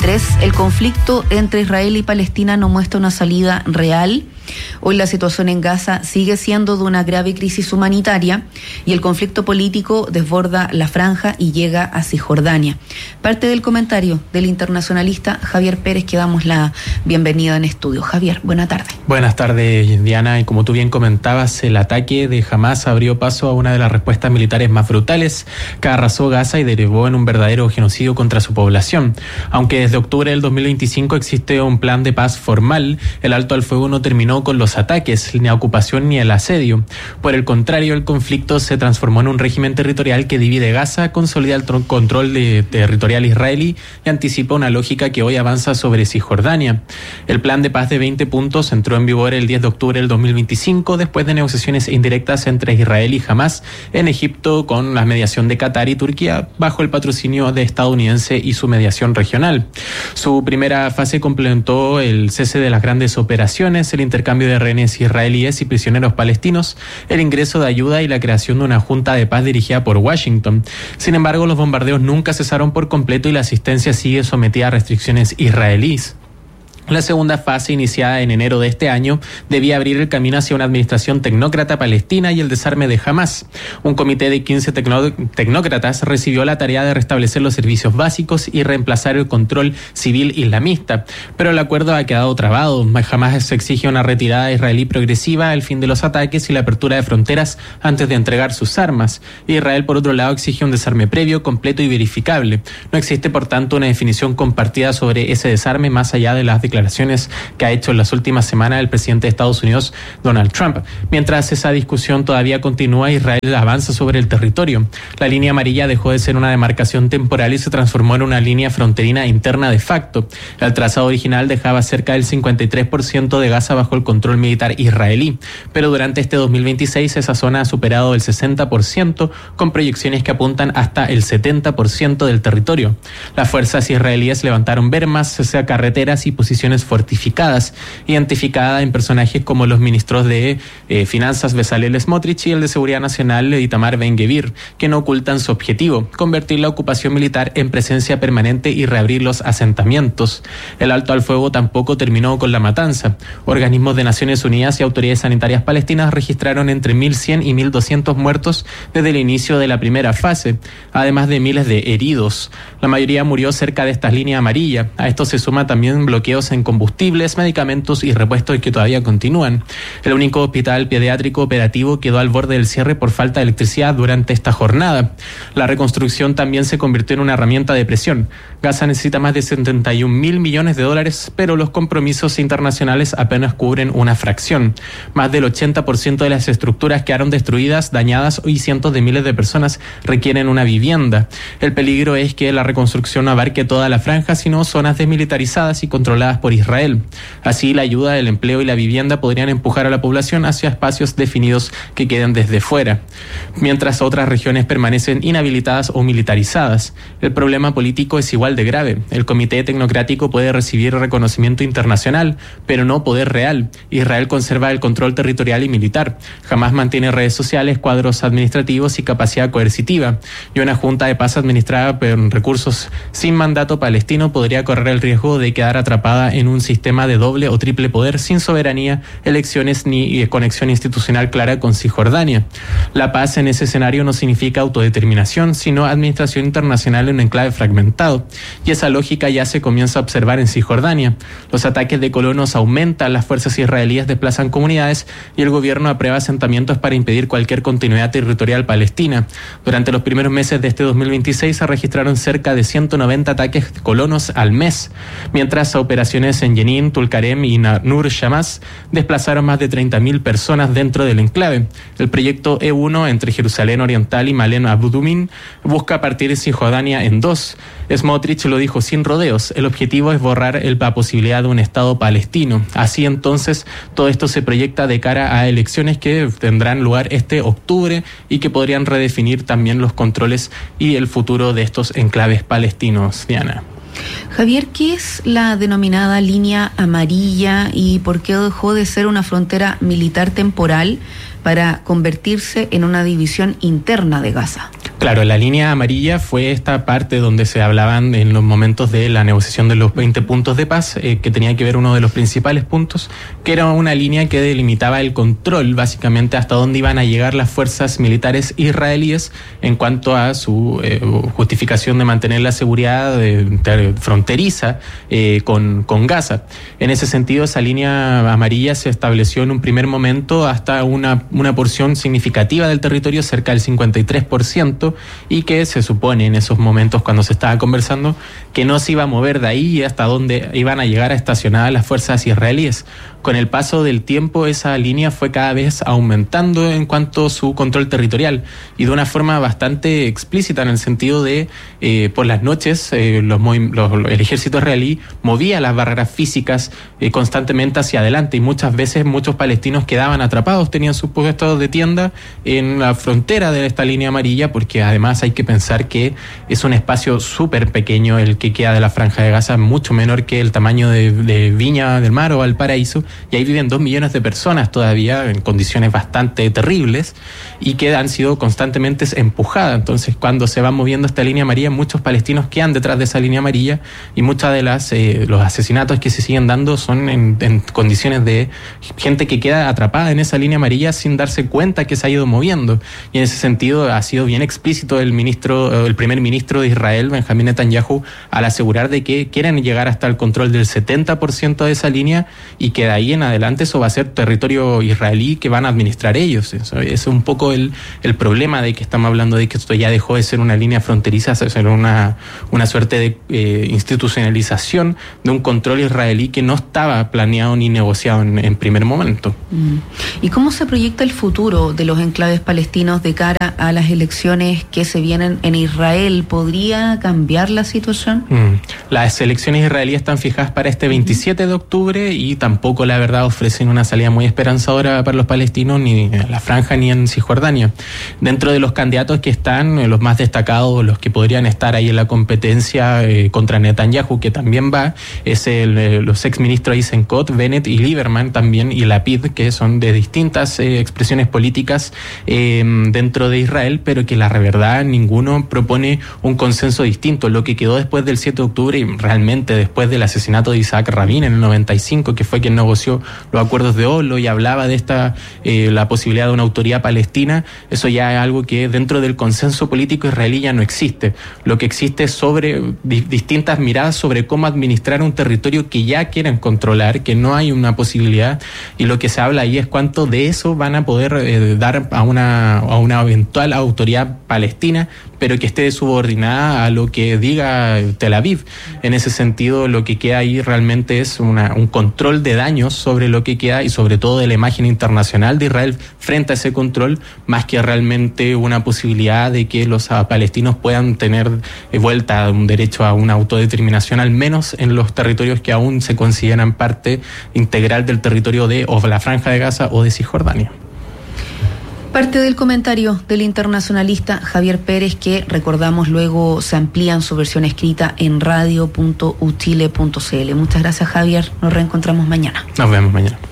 2023. El conflicto entre Israel y Palestina no muestra una salida real. Hoy la situación en Gaza sigue siendo de una grave crisis humanitaria y el conflicto político desborda la franja y llega a Cisjordania. Parte del comentario del internacionalista Javier Pérez, que damos la bienvenida en estudio. Javier, buena tarde. Buenas tardes, Diana. Y como tú bien comentabas, el ataque de Hamás abrió paso a una de las respuestas militares más brutales que arrasó Gaza y derivó en un verdadero genocidio contra su población. Aunque desde octubre del 2025 existe un plan de paz formal, el alto al fuego no terminó con los ataques, ni la ocupación ni el asedio. Por el contrario, el conflicto se transformó en un régimen territorial que divide Gaza, consolida el control territorial israelí y anticipa una lógica que hoy avanza sobre Cisjordania. El plan de paz de 20 puntos entró en vigor el 10 de octubre del 2025 después de negociaciones indirectas entre Israel y Hamás en Egipto con la mediación de Qatar y Turquía bajo el patrocinio de estadounidense y su mediación regional. Su primera fase complementó el cese de las grandes operaciones, el intercambio de rehenes israelíes y prisioneros palestinos, el ingreso de ayuda y la creación de una junta de paz dirigida por Washington. Sin embargo, los bombardeos nunca cesaron por completo y la asistencia sigue sometida a restricciones israelíes. La segunda fase, iniciada en enero de este año, debía abrir el camino hacia una administración tecnócrata palestina y el desarme de Hamás. Un comité de 15 tecnócratas recibió la tarea de restablecer los servicios básicos y reemplazar el control civil islamista. Pero el acuerdo ha quedado trabado. Hamás exige una retirada israelí progresiva, el fin de los ataques y la apertura de fronteras antes de entregar sus armas. Israel, por otro lado, exige un desarme previo, completo y verificable. No existe, por tanto, una definición compartida sobre ese desarme más allá de las declaraciones que ha hecho en las últimas semanas el presidente de Estados Unidos, Donald Trump. Mientras esa discusión todavía continúa, Israel avanza sobre el territorio. La línea amarilla dejó de ser una demarcación temporal y se transformó en una línea fronterina interna de facto. El trazado original dejaba cerca del 53% de Gaza bajo el control militar israelí, pero durante este 2026 esa zona ha superado el 60%, con proyecciones que apuntan hasta el 70% del territorio. Las fuerzas israelíes levantaron bermas, carreteras y posiciones fortificadas, identificada en personajes como los ministros de Finanzas Bezalel Smotrich y el de Seguridad Nacional Itamar Ben-Gvir, que no ocultan su objetivo: convertir la ocupación militar en presencia permanente y reabrir los asentamientos. El alto al fuego tampoco terminó con la matanza. Organismos de Naciones Unidas y autoridades sanitarias palestinas registraron entre 1.100 y 1.200 muertos desde el inicio de la primera fase, además de miles de heridos. La mayoría murió cerca de esta línea amarilla. A esto se suma también bloqueos en combustibles, medicamentos y repuestos que todavía continúan. El único hospital pediátrico operativo quedó al borde del cierre por falta de electricidad durante esta jornada. La reconstrucción también se convirtió en una herramienta de presión. Gaza necesita más de 71.000 millones de dólares, pero los compromisos internacionales apenas cubren una fracción. Más del 80% de las estructuras quedaron destruidas, dañadas y cientos de miles de personas requieren una vivienda. El peligro es que la reconstrucción no abarque toda la franja, sino zonas desmilitarizadas y controladas por Israel. Así, la ayuda, el empleo y la vivienda podrían empujar a la población hacia espacios definidos que queden desde fuera, mientras otras regiones permanecen inhabilitadas o militarizadas. El problema político es igual de grave. El comité tecnocrático puede recibir reconocimiento internacional, pero no poder real. Israel conserva el control territorial y militar. Hamás mantiene redes sociales, cuadros administrativos y capacidad coercitiva. Y una junta de paz administrada por recursos sin mandato palestino podría correr el riesgo de quedar atrapada en un sistema de doble o triple poder sin soberanía, elecciones ni conexión institucional clara con Cisjordania. La paz en ese escenario no significa autodeterminación, sino administración internacional en un enclave fragmentado. Y esa lógica ya se comienza a observar en Cisjordania. Los ataques de colonos aumentan, las fuerzas israelíes desplazan comunidades y el gobierno aprueba asentamientos para impedir cualquier continuidad territorial palestina. Durante los primeros meses de este 2026 se registraron cerca de 190 ataques de colonos al mes, mientras operaciones en Jenin, Tulkarem y Nur Shammas desplazaron más de 30.000 personas dentro del enclave. El proyecto E1 entre Jerusalén Oriental y Malen Abudumin busca partir Cisjordania en dos. Smotrich lo dijo sin rodeos: el objetivo es borrar la posibilidad de un Estado palestino. Así entonces, todo esto se proyecta de cara a elecciones que tendrán lugar este octubre y que podrían redefinir también los controles y el futuro de estos enclaves palestinos. Diana. Javier, ¿qué es la denominada línea amarilla y por qué dejó de ser una frontera militar temporal para convertirse en una división interna de Gaza? Claro, la línea amarilla fue esta parte donde se hablaban en los momentos de la negociación de los 20 puntos de paz, que tenía que ver uno de los principales puntos, que era una línea que delimitaba el control, básicamente hasta dónde iban a llegar las fuerzas militares israelíes en cuanto a su justificación de mantener la seguridad fronteriza con Gaza. En ese sentido, esa línea amarilla se estableció en un primer momento hasta una porción significativa del territorio, cerca del 53%, y que se supone en esos momentos cuando se estaba conversando que no se iba a mover de ahí y hasta dónde iban a llegar a estacionar las fuerzas israelíes. Con el paso del tiempo, esa línea fue cada vez aumentando en cuanto a su control territorial, y de una forma bastante explícita, en el sentido de por las noches el ejército israelí movía las barreras físicas constantemente hacia adelante, y muchas veces muchos palestinos quedaban atrapados, tenían sus puestos de tienda en la frontera de esta línea amarilla, porque además hay que pensar que es un espacio súper pequeño el que queda de la Franja de Gaza, mucho menor que el tamaño de Viña del Mar o Valparaíso, y ahí viven 2 millones de personas todavía en condiciones bastante terribles y que han sido constantemente empujadas. Entonces, cuando se va moviendo esta línea amarilla, muchos palestinos quedan detrás de esa línea amarilla, y muchas de los asesinatos que se siguen dando son en condiciones de gente que queda atrapada en esa línea amarilla sin darse cuenta que se ha ido moviendo. Y en ese sentido ha sido bien explícito el primer ministro de Israel, Benjamín Netanyahu, al asegurar de que quieren llegar hasta el control del 70% de esa línea, y que de ahí en adelante eso va a ser territorio israelí que van a administrar ellos. Eso es un poco el problema de que estamos hablando de que esto ya dejó de ser una línea fronteriza, ser una suerte de institucionalización de un control israelí que no estaba planeado ni negociado en primer momento. ¿Y cómo se proyecta el futuro de los enclaves palestinos de cara a las elecciones que se vienen en Israel? ¿Podría cambiar la situación? Las elecciones israelíes están fijadas para este 27 de octubre y tampoco, la verdad, ofrecen una salida muy esperanzadora para los palestinos, ni en la Franja ni en Cisjordania. Dentro de los candidatos que están, los más destacados, los que podrían estar ahí en la competencia contra Netanyahu, que también va, es los exministros Eisenkot, Bennett y Lieberman también, y Lapid, que son de distintas expresiones políticas dentro de Israel, pero que la verdad ninguno propone un consenso distinto. Lo que quedó después del 7 de octubre y realmente después del asesinato de Isaac Rabin en el 95, que fue quien negoció los acuerdos de Oslo y hablaba de la posibilidad de una autoridad palestina, eso ya es algo que dentro del consenso político israelí ya no existe. Lo que existe es sobre distintas miradas sobre cómo administrar un territorio que ya quieren controlar, que no hay una posibilidad, y lo que se habla ahí es cuánto de eso van a poder dar a una eventual autoridad palestina, pero que esté subordinada a lo que diga Tel Aviv. En ese sentido, lo que queda ahí realmente es un control de daños sobre lo que queda, y sobre todo de la imagen internacional de Israel frente a ese control, más que realmente una posibilidad de que los palestinos puedan tener vuelta un derecho a una autodeterminación, al menos en los territorios que aún se consideran parte integral del territorio de o la Franja de Gaza o de Cisjordania. Parte del comentario del internacionalista Javier Pérez, que recordamos luego se amplía en su versión escrita en radio.uchile.cl. Muchas gracias, Javier. Nos reencontramos mañana. Nos vemos mañana.